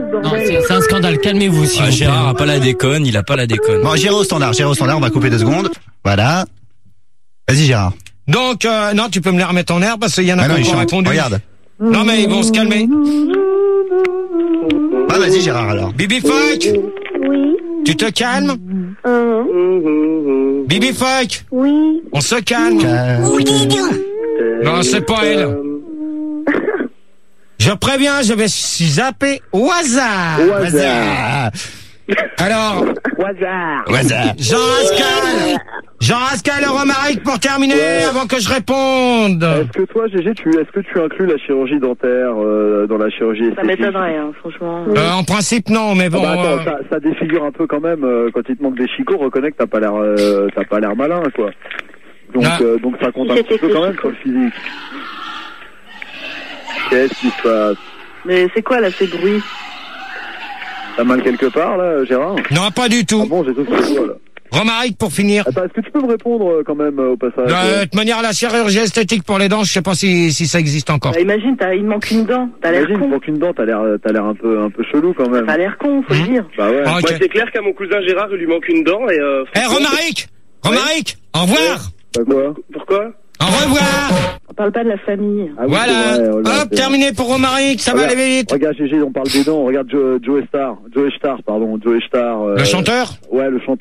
Non, c'est un scandale. Calmez-vous, s'il vous plaît. Gérard a pas la déconne, il a pas la déconne. Bon, Gérard au standard, on va couper 2 secondes. Voilà. Vas-y, Gérard. Donc, non, tu peux me les remettre en air parce qu'il y en a non, qui ont répondu. Regarde. Non, mais ils vont se calmer. Ah, vas-y, Gérard, alors. Bibi Fuck, Oui. tu te calmes? Bibi Fuck, Oui. on se calme. Non, c'est pas elle. Je préviens, je vais zapper au hasard. Alors, Jean Rascal et Romaric pour terminer avant que je réponde. Est-ce que toi, GG, est-ce que tu inclus la chirurgie dentaire dans la chirurgie esthétique? Ça m'étonnerait, hein, franchement. En principe, non, mais bon. Attends, ça défigure un peu quand même. Quand il te manque des chicots, reconnais que t'as pas l'air malin, quoi. Donc ça compte un petit peu quand même sur le physique. Qu'est-ce qui se passe? Mais c'est quoi là ces bruits? T'as mal quelque part là, Gérard? Non, pas du tout. Ah bon, j'ai tout ce que je vois là. Romaric pour finir. Attends, est-ce que tu peux me répondre quand même au passage? De toute manière, la chirurgie esthétique pour les dents, je sais pas si ça existe encore. Bah, imagine, il manque une dent. T'as l'air Imagine, con. il manque une dent, t'as l'air un peu chelou quand même. T'as l'air con, faut le dire. Bah ouais. Okay. Moi, c'est clair qu'à mon cousin Gérard, il lui manque une dent et Romaric, au revoir. Bah quoi? Pourquoi? Au revoir. On parle pas de la famille. Ah oui, Voilà. c'est vrai, voilà, Hop, terminé pour Romaric, ça va aller vite. Regarde GG, on parle des dents, regarde Joe Star, le chanteur. Le chanteur? Ouais, le chanteur.